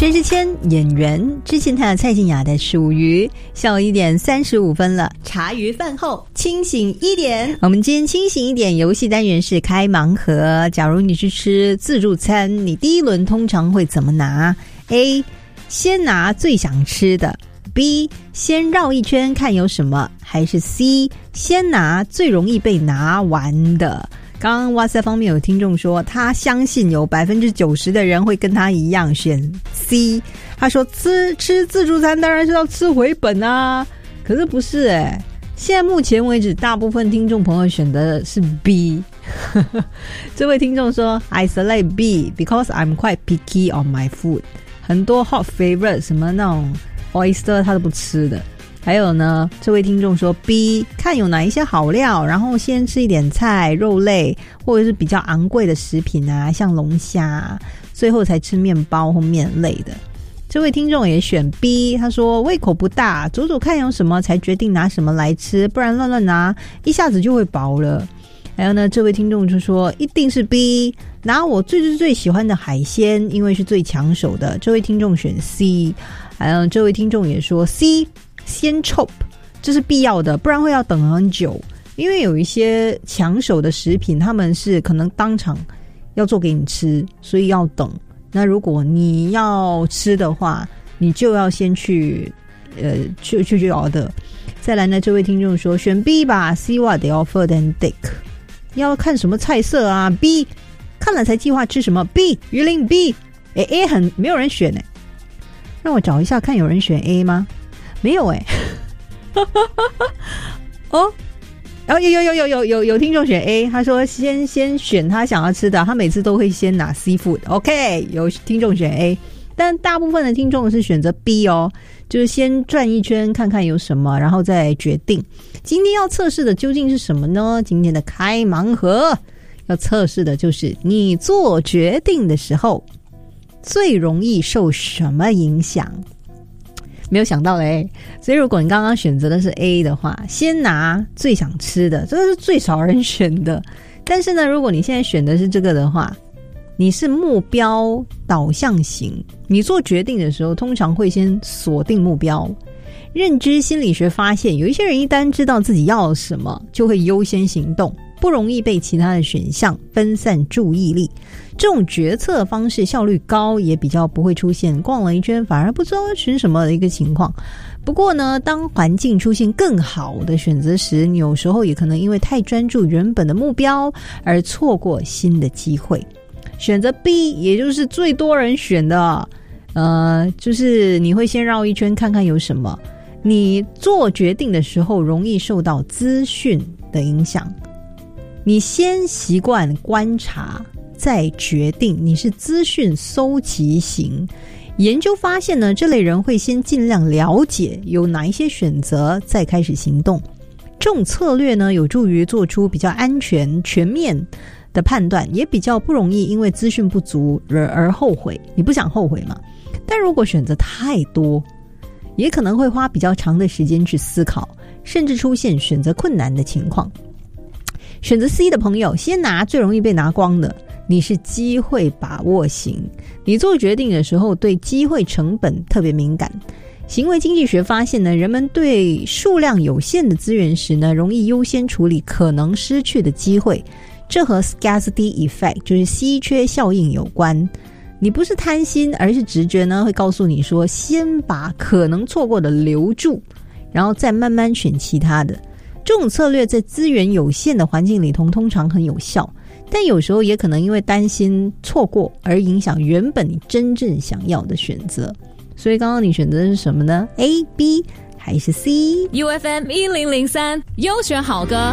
薛之谦演员，之前他的蔡健雅的属于下午1点35分了，茶余饭后清醒一点。我们今天清醒一点游戏单元是开盲盒，假如你去吃自助餐，你第一轮通常会怎么拿？ A 先拿最想吃的， B 先绕一圈看有什么，还是 C 先拿最容易被拿完的？刚刚哇塞方面有听众说他相信有 90% 的人会跟他一样选 C， 他说吃自助餐当然是要吃回本啊，可是不是现在目前为止大部分听众朋友选的是 B 这位听众说 I select B because I'm quite picky on my food， 很多 hot favorite 什么那种 oyster 他都不吃的。还有呢，这位听众说 B 看有哪一些好料，然后先吃一点菜肉类或者是比较昂贵的食品啊，像龙虾，最后才吃面包或面类的。这位听众也选 B， 他说胃口不大，走走看有什么才决定拿什么来吃，不然乱乱拿一下子就会饱了。还有呢，这位听众就说一定是 B， 拿我最喜欢的海鲜，因为是最抢手的。这位听众选 C。 还有这位听众也说 C先 chop， 这是必要的，不然会要等很久，因为有一些抢手的食品他们是可能当场要做给你吃，所以要等。那如果你要吃的话，你就要先去order。再来呢，这位听众说选 B 吧， See what they offer then take， 要看什么菜色啊， B 看了才计划吃什么， B 鱼鳞 B。 A 很没有人选让我找一下看有人选 A 吗？没有有听众选 A， 他说先选他想要吃的，他每次都会先拿 seafood。 OK， 有听众选 A， 但大部分的听众是选择 B 就是先转一圈看看有什么，然后再决定。今天要测试的究竟是什么呢？今天的开盲盒要测试的就是你做决定的时候最容易受什么影响。没有想到所以如果你刚刚选择的是 A 的话，先拿最想吃的，这个是最少人选的。但是呢，如果你现在选的是这个的话，你是目标导向型，你做决定的时候通常会先锁定目标。认知心理学发现，有一些人一旦知道自己要什么，就会优先行动，不容易被其他的选项分散注意力。这种决策方式效率高，也比较不会出现逛了一圈反而不知道选什么的一个情况。不过呢，当环境出现更好的选择时，你有时候也可能因为太专注原本的目标而错过新的机会。选择 B 也就是最多人选的就是你会先绕一圈看看有什么。你做决定的时候容易受到资讯的影响，你先习惯观察再决定，你是资讯搜集型。研究发现呢，这类人会先尽量了解有哪一些选择，再开始行动。这种策略呢，有助于做出比较安全全面的判断，也比较不容易因为资讯不足而后悔。你不想后悔嘛？但如果选择太多，也可能会花比较长的时间去思考，甚至出现选择困难的情况。选择 C 的朋友，先拿最容易被拿光的，你是机会把握型。你做决定的时候对机会成本特别敏感。行为经济学发现呢，人们对数量有限的资源时呢，容易优先处理可能失去的机会。这和 scarcity effect 就是稀缺效应有关。你不是贪心，而是直觉呢会告诉你说，先把可能错过的留住，然后再慢慢选其他的。这种策略在资源有限的环境里头通常很有效，但有时候也可能因为担心错过而影响原本你真正想要的选择。所以刚刚你选择的是什么呢？ A、B 还是 C？ UFM 1003优选好歌。